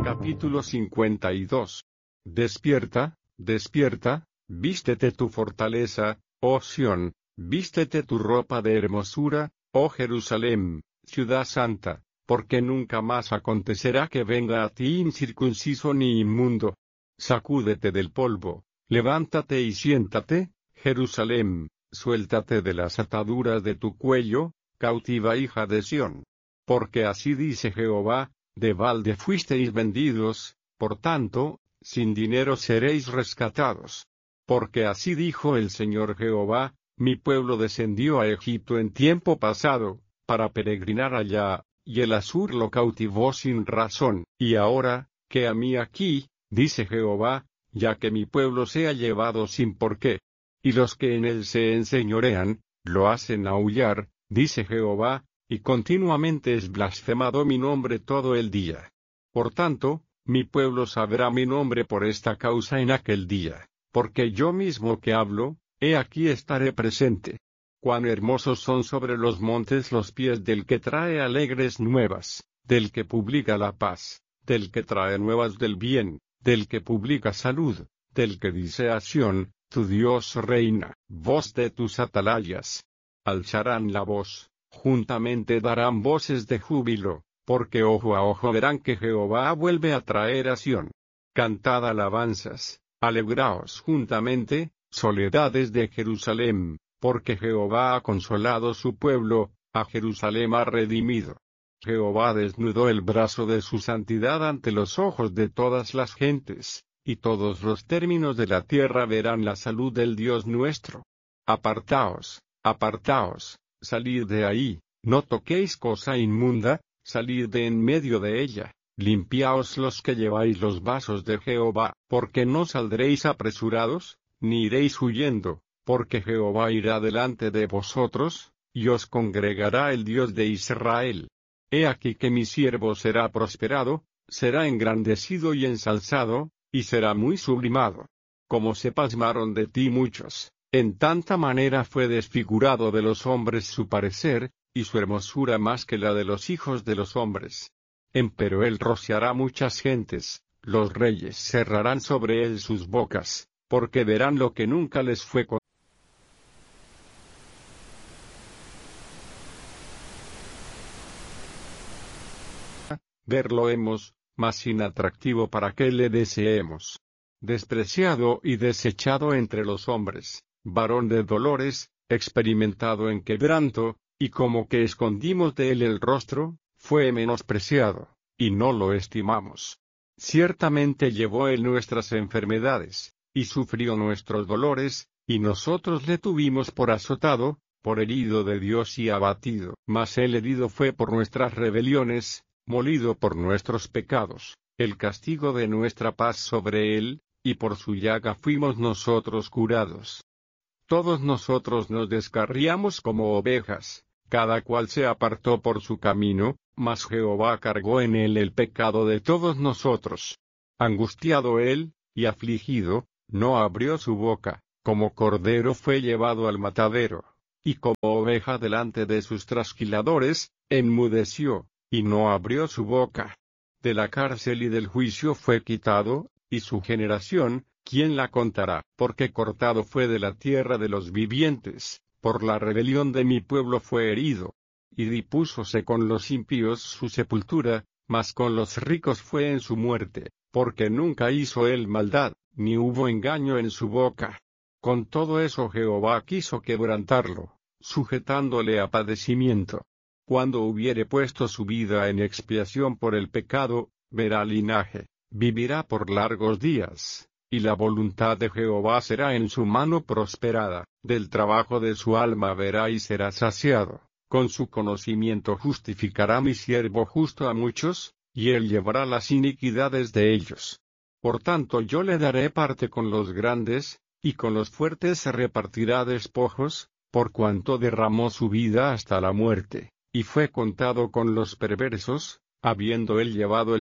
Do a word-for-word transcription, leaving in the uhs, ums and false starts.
Capítulo cincuenta y dos. Despierta, despierta, vístete tu fortaleza, oh Sión, vístete tu ropa de hermosura, oh Jerusalén, ciudad santa, porque nunca más acontecerá que venga a ti incircunciso ni inmundo. Sacúdete del polvo, levántate y siéntate, Jerusalén, suéltate de las ataduras de tu cuello, cautiva hija de Sión. Porque así dice Jehová, de balde fuisteis vendidos, por tanto, sin dinero seréis rescatados. Porque así dijo el Señor Jehová, mi pueblo descendió a Egipto en tiempo pasado, para peregrinar allá, y el Asur lo cautivó sin razón. Y ahora, que a mí aquí, dice Jehová, ya que mi pueblo sea llevado sin porqué, y los que en él se enseñorean, lo hacen aullar, dice Jehová, y continuamente es blasfemado mi nombre todo el día. Por tanto, mi pueblo sabrá mi nombre por esta causa en aquel día, porque yo mismo que hablo, he aquí estaré presente. Cuán hermosos son sobre los montes los pies del que trae alegres nuevas, del que publica la paz, del que trae nuevas del bien, del que publica salud, del que dice a Sión, tu Dios reina. Voz de tus atalayas. Alzarán la voz. Juntamente darán voces de júbilo, porque ojo a ojo verán que Jehová vuelve a traer a Sión. Cantad alabanzas, alegraos juntamente, soledades de Jerusalén, porque Jehová ha consolado su pueblo, a Jerusalén ha redimido. Jehová desnudó el brazo de su santidad ante los ojos de todas las gentes, y todos los términos de la tierra verán la salud del Dios nuestro. Apartaos, apartaos. Salid de ahí, no toquéis cosa inmunda, salid de en medio de ella, limpiaos los que lleváis los vasos de Jehová, porque no saldréis apresurados, ni iréis huyendo, porque Jehová irá delante de vosotros, y os congregará el Dios de Israel. He aquí que mi siervo será prosperado, será engrandecido y ensalzado, y será muy sublimado. Como se pasmaron de ti muchos. En tanta manera fue desfigurado de los hombres su parecer, y su hermosura más que la de los hijos de los hombres. Empero él rociará muchas gentes, los reyes cerrarán sobre él sus bocas, porque verán lo que nunca les fue con. Verlo hemos, mas inatractivo para que le deseemos. Despreciado y desechado entre los hombres. Varón de dolores, experimentado en quebranto, y como que escondimos de él el rostro, fue menospreciado, y no lo estimamos. Ciertamente llevó él nuestras enfermedades, y sufrió nuestros dolores, y nosotros le tuvimos por azotado, por herido de Dios y abatido. Mas él herido fue por nuestras rebeliones, molido por nuestros pecados, el castigo de nuestra paz sobre él, y por su llaga fuimos nosotros curados. Todos nosotros nos descarriamos como ovejas, cada cual se apartó por su camino, mas Jehová cargó en él el pecado de todos nosotros. Angustiado él, y afligido, no abrió su boca, como cordero fue llevado al matadero, y como oveja delante de sus trasquiladores, enmudeció, y no abrió su boca. De la cárcel y del juicio fue quitado, y su generación, ¿quién la contará? Porque cortado fue de la tierra de los vivientes, por la rebelión de mi pueblo fue herido. Y dispúsose con los impíos su sepultura, mas con los ricos fue en su muerte, porque nunca hizo él maldad, ni hubo engaño en su boca. Con todo eso Jehová quiso quebrantarlo, sujetándole a padecimiento. Cuando hubiere puesto su vida en expiación por el pecado, verá linaje, vivirá por largos días. Y la voluntad de Jehová será en su mano prosperada, del trabajo de su alma verá y será saciado. Con su conocimiento justificará mi siervo justo a muchos, y él llevará las iniquidades de ellos. Por tanto yo le daré parte con los grandes, y con los fuertes se repartirá despojos, por cuanto derramó su vida hasta la muerte, y fue contado con los perversos, habiendo él llevado